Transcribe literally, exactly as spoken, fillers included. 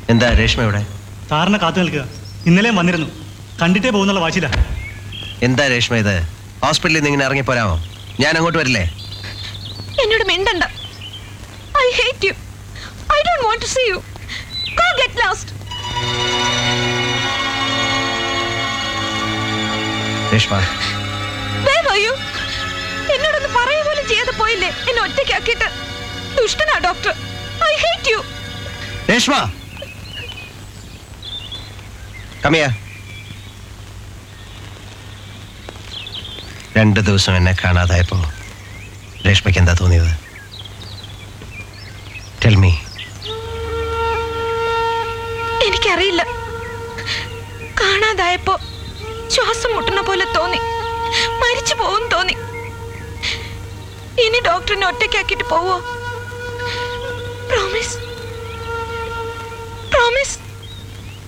എന്താ രേഷ്മ ഇവിടെ? സാറിനെ കാത്തു നിൽക്കുക. ഇന്നലെയും വന്നിരുന്നു. കണ്ടിട്ടേ പോകുന്നുള്ള വാശിയില്ല. എന്താ രേഷ്മ ഇത്? ഹോസ്പിറ്റലിൽ നിന്ന് ഇങ്ങനെ ഇറങ്ങി പോരാമോ? ഞാൻ അങ്ങോട്ട് വരില്ലേ? എന്നോട് മിണ്ടണ്ട. I hate you. I don't want to see you. Go get lost. Reshma, Where were you? എന്നോടൊന്ന് പറയുക പോലും ചെയ്യാതെ പോയില്ലേ എന്നെ ഒറ്റയ്ക്കാക്കിയിട്ട്. ദുഷ്ടനാ doctor. I hate you. Reshma, come here. രണ്ട് ദിവസം എന്നെ കാണാതായപ്പോ രേഷ്മയ്ക്ക് എന്താ തോന്നിയത്? Tell me. എനിക്കറിയില്ല. കാണാതായപ്പോ ശ്വാസം മുട്ടുന്ന പോലെ തോന്നി. മരിച്ചു പോകും തോന്നി. ഇനി ഡോക്ടറിനെ ഒറ്റയ്ക്കാക്കിയിട്ട് പോവോ? പ്രോമിസ്.